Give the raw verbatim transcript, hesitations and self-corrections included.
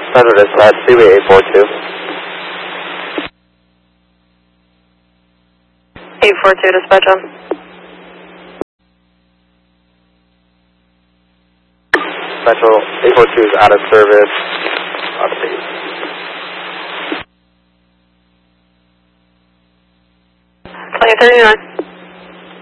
Roger, dispatch, Freeway eight four two. eight four two, dispatch on. Central eight four two is out of service. Update. twenty thirty-nine.